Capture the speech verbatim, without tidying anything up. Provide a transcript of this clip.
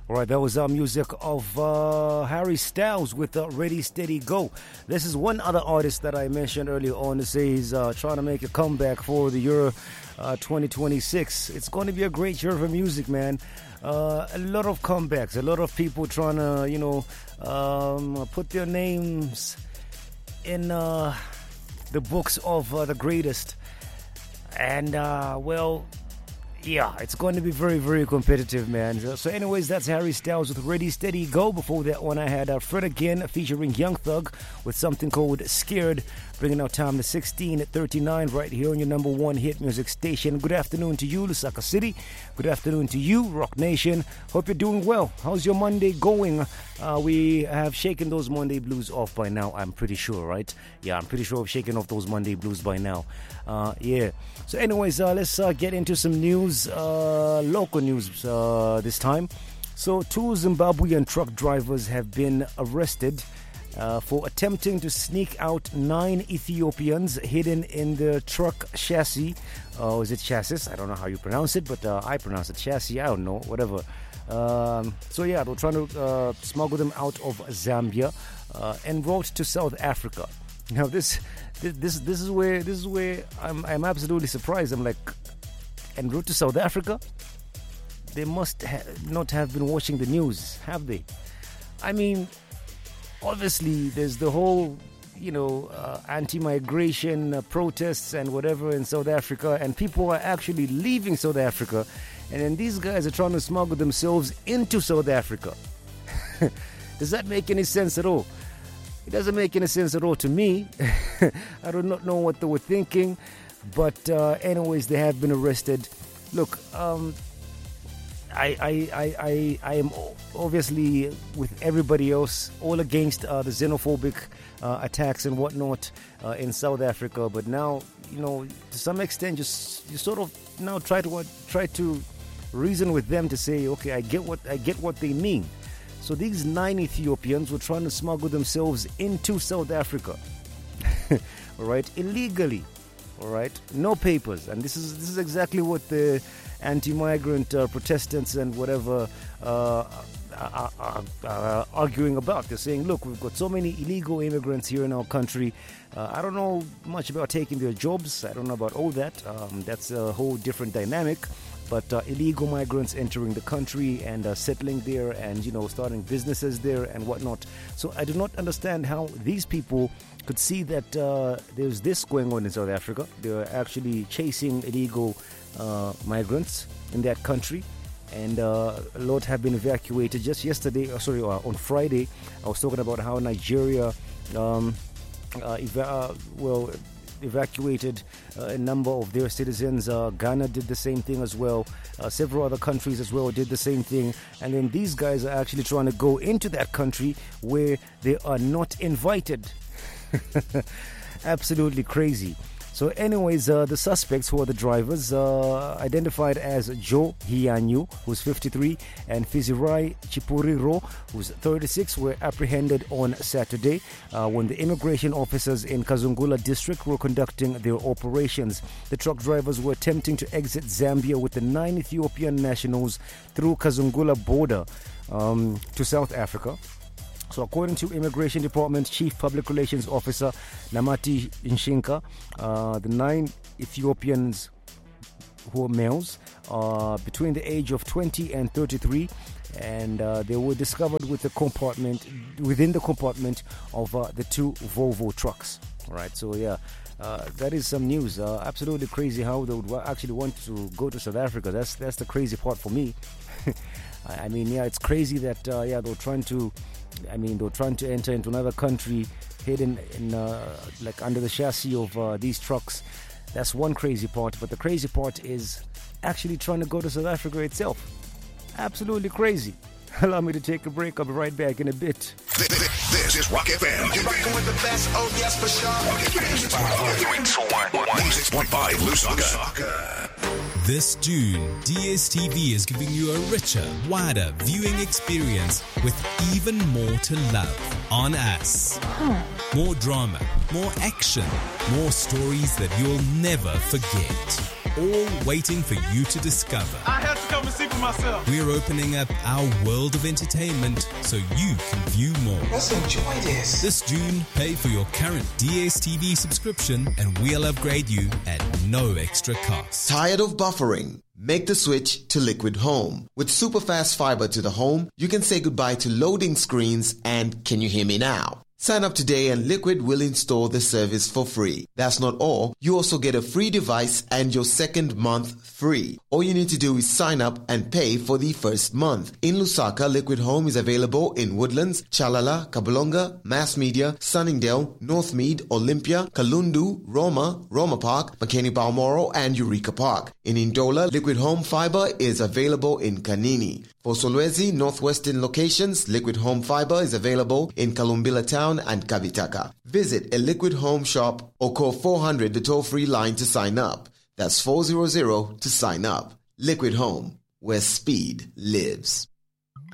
All right, that was our music of uh, Harry Styles with uh, Ready, Steady, Go. This is one other artist that I mentioned earlier on to say he's uh, trying to make a comeback for the Euro uh, twenty twenty-six. It's going to be a great year for music, man. Uh, a lot of comebacks, a lot of people trying to, you know, um, put their names in uh, the books of uh, the greatest. And, uh, well... yeah, it's going to be very, very competitive, man. So, so anyways, that's Harry Styles with Ready, Steady, Go. Before that one, I had uh, Fred again featuring Young Thug with something called Scared, bringing our time to sixteen thirty-nine right here on your number one hit music station. Good afternoon to you, Lusaka City. Good afternoon to you, Rock Nation. Hope you're doing well. How's your Monday going? Uh, we have shaken those Monday blues off by now, I'm pretty sure, right? Yeah, I'm pretty sure we've shaken off those Monday blues by now. Uh, yeah. So anyways, uh, let's uh, get into some news, uh, local news uh, this time. So two Zimbabwean truck drivers have been arrested uh, for attempting to sneak out nine Ethiopians hidden in the truck chassis. Uh, or is it chassis? I don't know how you pronounce it, but uh, I pronounce it chassis. I don't know, whatever. Um, so yeah, they're trying to uh, smuggle them out of Zambia uh, en route to South Africa. Now this, this, this, this is where this is where I'm, I'm absolutely surprised. I'm like, en route to South Africa? They must ha- not have been watching the news, have they? I mean, obviously, there's the whole, you know, uh, anti-migration uh, protests and whatever in South Africa, and people are actually leaving South Africa, and then these guys are trying to smuggle themselves into South Africa. Does that make any sense at all? It doesn't make any sense at all to me. I do not know what they were thinking, but uh, anyways, they have been arrested. Look, um... I, I, I, I, I am obviously with everybody else all against uh, the xenophobic uh, attacks and whatnot uh, in South Africa, but now, you know, to some extent, just you sort of now try to uh, try to reason with them to say, okay, I get what I get what they mean. So these nine Ethiopians were trying to smuggle themselves into South Africa, all right, illegally, all right, no papers, and this is this is exactly what the anti-migrant uh, protestants and whatever uh, are, are, are arguing about. They're saying, look, we've got so many illegal immigrants here in our country. Uh, I don't know much about taking their jobs. I don't know about all that. Um, that's a whole different dynamic. But uh, illegal migrants entering the country and uh, settling there and, you know, starting businesses there and whatnot. So I do not understand how these people could see that uh, there's this going on in South Africa. They're actually chasing illegal uh, migrants in that country. And uh, a lot have been evacuated. Just yesterday, uh, sorry, uh, on Friday, I was talking about how Nigeria, um, uh, eva- uh, well, evacuated uh, a number of their citizens. uh, Ghana did the same thing as well. Uh, several other countries as well did the same thing. And then these guys are actually trying to go into that country where they are not invited. Absolutely crazy. So anyways, uh, the suspects, who are the drivers, uh, identified as Joe Hianyu, who's fifty-three, and Fizirai Chipuriro, who's thirty-six, were apprehended on Saturday uh, when the immigration officers in Kazungula district were conducting their operations. The truck drivers were attempting to exit Zambia with the nine Ethiopian nationals through Kazungula border um, to South Africa. So according to Immigration Department Chief Public Relations Officer Namati Nshinka, uh, the nine Ethiopians who are males are between the age of twenty and thirty-three, and uh, they were discovered with the compartment within the compartment of uh, the two Volvo trucks. All right, so yeah, uh, that is some news. Uh, absolutely crazy how they would actually want to go to South Africa. That's that's the crazy part for me. I mean, yeah, it's crazy that uh, yeah they're trying to. I mean, they're trying to enter into another country hidden in, uh, like under the chassis of uh, these trucks. That's one crazy part. But the crazy part is actually trying to go to South Africa itself. Absolutely crazy. Allow me to take a break. I'll be right back in a bit. This is Rock F M. You're rocking with the best. Oh, yes, for sure. one six point five Lusaka. This June, D S T V is giving you a richer, wider viewing experience with even more to love on us. More drama, more action, more stories that you'll never forget. all waiting for you to discover. I have to come and see for myself. We're opening up our world of entertainment so you can view more. Let's enjoy this. This June, pay for your current D S T V subscription and we'll upgrade you at no extra cost. Tired of buffering? Make the switch to Liquid Home. With superfast fiber to the home, you can say goodbye to loading screens and can you hear me now? Sign up today and Liquid will install the service for free. That's not all. You also get a free device and your second month free. All you need to do is sign up and pay for the first month. In Lusaka, Liquid Home is available in Woodlands, Chalala, Kabulonga, Mass Media, Sunningdale, Northmead, Olympia, Kalundu, Roma, Roma Park, McKinney Balmoral, and Eureka Park. In Indola, Liquid Home Fiber is available in Kanini. For Solwezi, Northwestern locations, Liquid Home Fiber is available in Kalumbila Town and Kavitaka. Visit a Liquid Home shop or call four hundred, the toll-free line to sign up. That's four hundred to sign up. Liquid Home, where speed lives.